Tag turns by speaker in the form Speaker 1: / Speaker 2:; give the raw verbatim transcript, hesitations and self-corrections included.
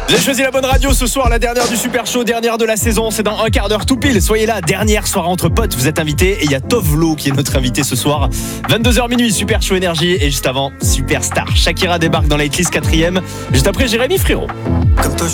Speaker 1: Vous avez choisi la bonne radio ce soir, la dernière du Super Show, dernière de la saison, c'est dans un quart d'heure tout pile. Soyez là, dernière soirée entre potes, vous êtes invités et il y a Tovlo qui est notre invité ce soir. vingt-deux heures minuit, Super Show Énergie et juste avant, Superstar. Shakira débarque dans la hitlist quatrième, juste après Jérémy Frérot.
Speaker 2: Comme toi, je